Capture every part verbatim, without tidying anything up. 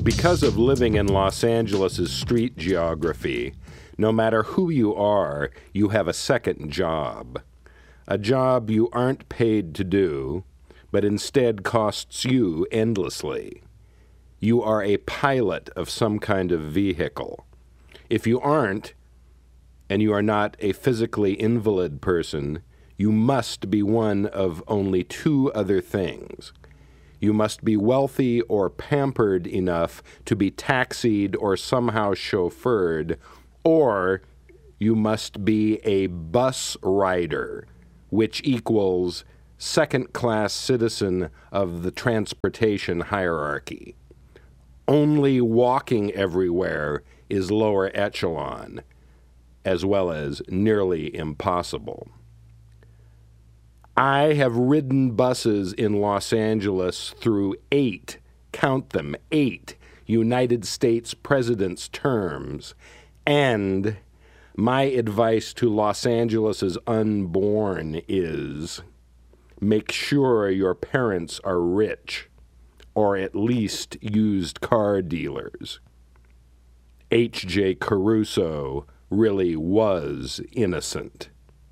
Because of living in Los Angeles' street geography, no matter who you are, you have a second job. A job you aren't paid to do, but instead costs you endlessly. You are a pilot of some kind of vehicle. If you aren't, and you are not a physically invalid person, you must be one of only two other things. You must be wealthy or pampered enough to be taxied or somehow chauffeured, or you must be a bus rider, which equals second-class citizen of the transportation hierarchy. Only walking everywhere is lower echelon, as well as nearly impossible. I have ridden buses in Los Angeles through eight, count them, eight, United States presidents' terms, and my advice to Los Angeles' unborn is make sure your parents are rich, or at least used car dealers. H J Caruso really was innocent.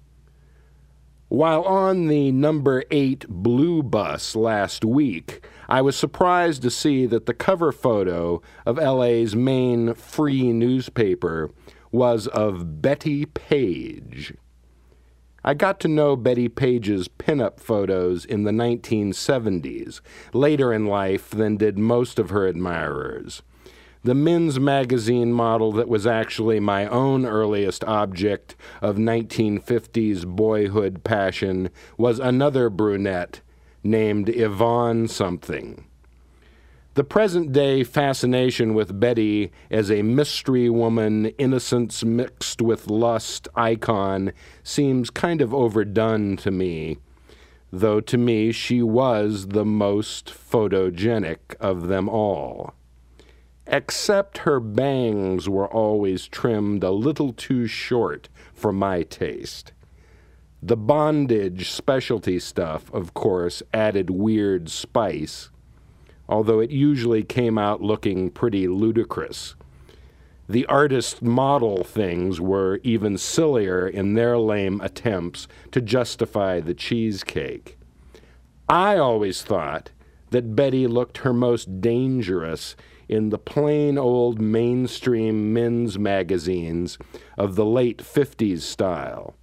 While on the number eight blue bus last week, I was surprised to see that the cover photo of L A's main free newspaper was of Betty Page. I got to know Betty Page's pinup photos in the nineteen seventies, later in life than did most of her admirers. The men's magazine model that was actually my own earliest object of nineteen fifties boyhood passion was another brunette named Yvonne something. The present-day fascination with Betty as a mystery woman, innocence mixed with lust icon seems kind of overdone to me, though to me she was the most photogenic of them all. Except her bangs were always trimmed a little too short for my taste. The bondage specialty stuff, of course, added weird spice, although it usually came out looking pretty ludicrous. The artist model things were even sillier in their lame attempts to justify the cheesecake. I always thought that Betty looked her most dangerous in the plain old mainstream men's magazines of the late fifties style.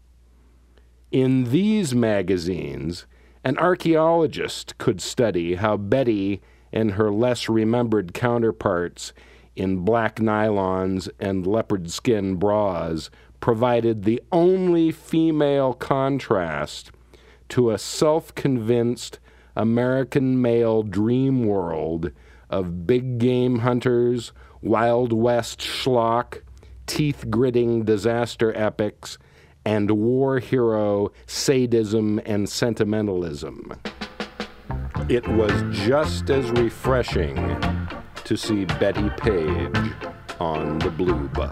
In these magazines, an archaeologist could study how Betty and her less remembered counterparts in black nylons and leopard skin bras provided the only female contrast to a self-convinced American male dream world of big game hunters, Wild West schlock, teeth-gritting disaster epics, and war hero sadism and sentimentalism. It was just as refreshing to see Betty Page on the blue bus.